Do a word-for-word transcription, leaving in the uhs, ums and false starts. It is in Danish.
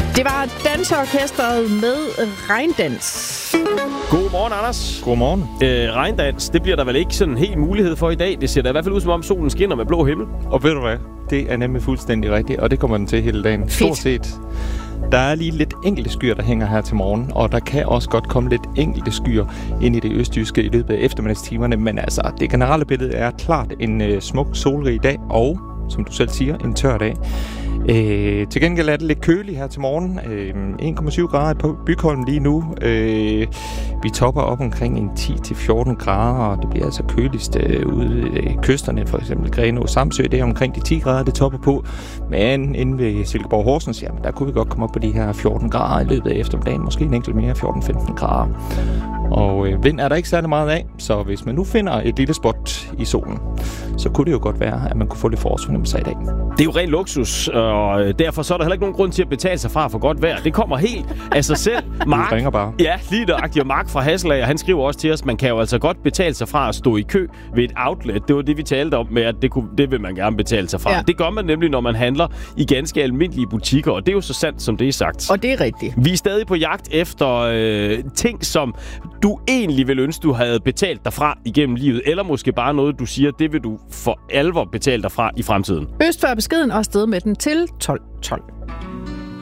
Det var danseorkestret med Regndans. Godmorgen, Anders. Godmorgen. Øh, regndans, det bliver der vel ikke sådan en helt mulighed for i dag. Det ser da i hvert fald ud, som om solen skinner med blå himmel. Og ved du hvad? Det er nemlig fuldstændig rigtigt, og det kommer den til hele dagen. Stort set. Der er lige lidt enkelte skyer, der hænger her til morgen, og der kan også godt komme lidt enkelte skyer ind i det østjyske i løbet af eftermiddagstimerne, men altså, det generelle billede er klart en øh, smuk solrig dag, og som du selv siger, en tør dag. Øh, til gengæld er det lidt køligt her til morgen. Øh, en komma syv grader på Bygholm lige nu. Øh, vi topper op omkring en ti til fjorten grader, og det bliver altså køligst øh, ude i kysterne, for eksempel Grenaa og Samsø. Det er omkring de ti grader, det topper på. Men inde ved Silkeborg Horsens, jamen, der kunne vi godt komme op på de her fjorten grader i løbet af eftermiddagen. Måske en enkelt mere, fjorten til femten grader. Og øh, vind er der ikke særlig meget af, så hvis man nu finder et lille spot i solen, så kunne det jo godt være, at man kunne få lidt forårsfornemmelse i dag. Det er jo ren luksus, og derfor så er der heller ikke nogen grund til at betale sig fra for godt vejr. Det kommer helt af sig selv. Mark, du ringer bare. Ja, lige nøjagtigt. Og Mark fra Hasselager, han skriver også til os, man kan jo altså godt betale sig fra at stå i kø ved et outlet. Det var det, vi talte om med, at det, kunne, det vil man gerne betale sig fra. Ja. Det gør man nemlig, når man handler i ganske almindelige butikker, og det er jo så sandt, som det er sagt. Og det er rigtigt. Vi er stadig på jagt efter øh, ting, som du egentlig vil ønske, du havde betalt dig fra igennem livet, eller måske bare noget, du siger, det vil du for alvor betale dig fra i fremtiden. Øst for beskeden og afsted med den til tolv tolv.